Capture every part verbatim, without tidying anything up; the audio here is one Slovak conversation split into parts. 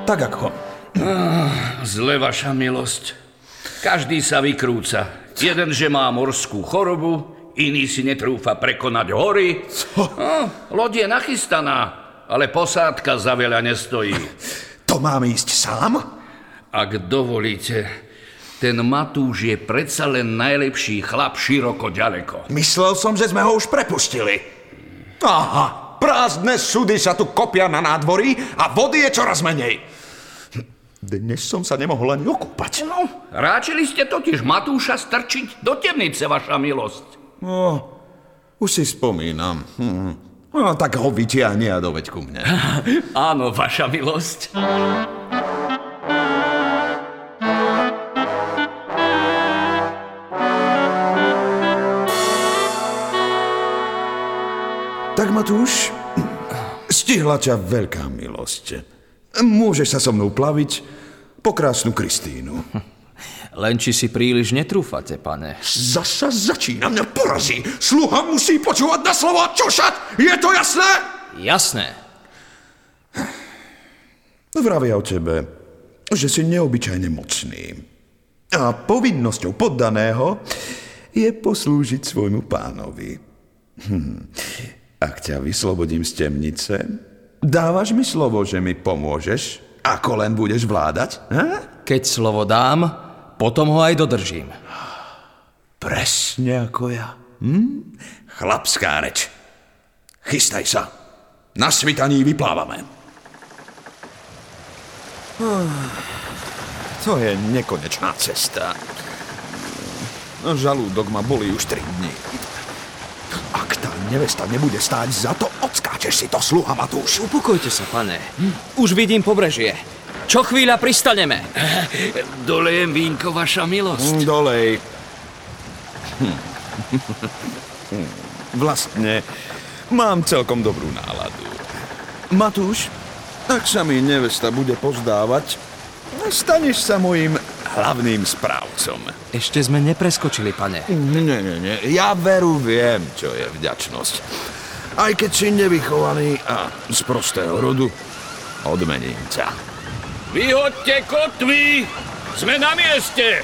Tak ako? Zle, vaša milosť. Každý sa vykrúca. Jeden, že má morskú chorobu, iný si netrúfa prekonať hory. No, loď je nachystaná, ale posádka za veľa nestojí. To mám ísť sám? Ak dovolíte, ten Matúš je predsa len najlepší chlap široko ďaleko. Myslel som, že sme ho už prepustili. Aha, prázdne súdy sa tu kopia na nádvorí a vody je čoraz menej. Dnes som sa nemohol ani okúpať. No, ráčili ste totiž Matúša strčiť do temnice, vaša milosť. No, už si spomínam. Hm. No, tak ho vytiahni a doveď ku mne. Áno, vaša milosť. Tak, Matúš, stihla ťa veľká milosť. Môžeš sa so mnou plaviť po krásnu Kristínu. Len či si príliš netrúfate, pane. Zasa začína mňa porazí. Sluha musí počúvať na slovo a čošať. Je to jasné? Jasné. Vravia o tebe, že si neobyčajne mocný. A povinnosťou poddaného je poslúžiť svojmu pánovi. Hm. Ak ťa vyslobodím z temnice, dávaš mi slovo, že mi pomôžeš, ako len budeš vládať? Ha? Keď slovo dám, potom ho aj dodržím. Presne ako ja. Hm? Chlapská reč. Chystaj sa. Na svitaní vyplávame. To je nekonečná cesta. Žalúdok ma bolí už tri dni. Ak tá nevesta nebude stáť za to, odskáčeš si to, sluha Matúš. Upokojte sa, pane. Už vidím pobrežie. Čo chvíľa pristaneme. Dolejem vínko, vaša milosť. Dolej. Hm. Vlastne mám celkom dobrú náladu. Matúš, ak sa mi nevesta bude pozdávať, staneš sa mojím hlavným správcom. Ešte sme nepreskočili, pane. Nie, nie, nie. Ja veru viem, čo je vďačnosť. Aj keď si nevychovaný a z prostého rodu, odmením ťa. Vyhoďte kotvy! Sme na mieste!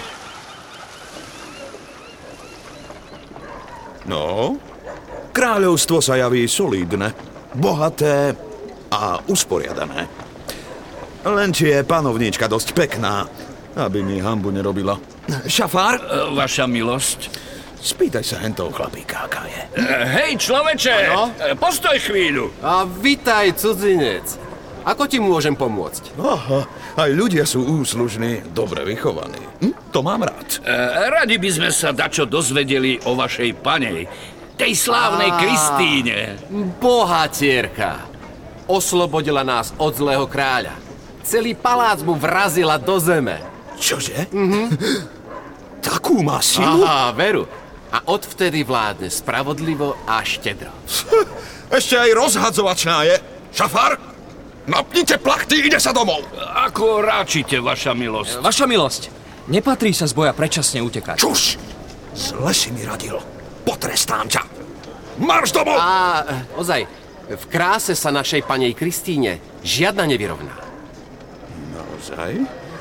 No, kráľovstvo sa javí solídne, bohaté a usporiadané. Len či je panovníčka dosť pekná, aby mi hanbu nerobila. Šafár? E, vaša milosť. Spýtaj sa hentou chlapíka, aká je. E, hej, človeče, ano? e, postoj chvíľu. A vitaj, cudzinec. Ako ti môžem pomôcť? Aha, aj ľudia sú úslužní, dobre vychovaní. Hm, to mám rád. E, radi by sme sa dačo dozvedeli o vašej panej, tej slávnej Kristíne. Bohatierka. Oslobodila nás od zlého kráľa. Celý palác mu vrazila do zeme. Čože? Mhm. Takú má silu? Aha, veru. A odvtedy vládne spravodlivo a štedro. Ešte aj rozhadzovačná je. Šafár, napnite plachty, ide sa domov. Ako ráčite, vaša milosť. Vaša milosť, nepatrí sa z boja predčasne utekať. Čuš! Zle si mi radil. Potrestám ťa. Marš domov! A ozaj, v kráse sa našej panej Kristíne žiadna nevyrovná. Naozaj?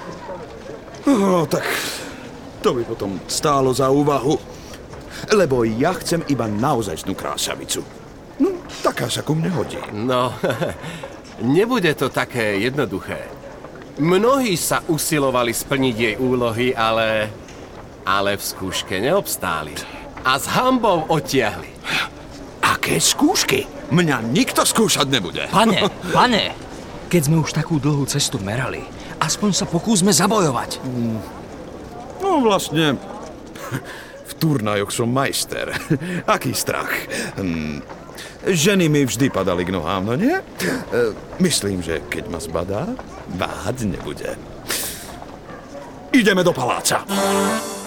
Oh, tak to by potom stálo za úvahu. Lebo ja chcem iba naozajstnú krásavicu. No, taká sa ku mne hodí. No, nebude to také jednoduché. Mnohí sa usilovali splniť jej úlohy, ale... ale v skúške neobstáli. A s hanbou odtiahli. Aké skúšky? Mňa nikto skúšať nebude. Pane, pane, keď sme už takú dlhú cestu merali, aspoň sa pokúsme zabojovať. No vlastne, v turnajoch som majster. Aký strach. Hm. Ženy mi vždy padali k nohám, no nie? Myslím, že keď ma zbadá, váhať nebude. Ideme do paláca.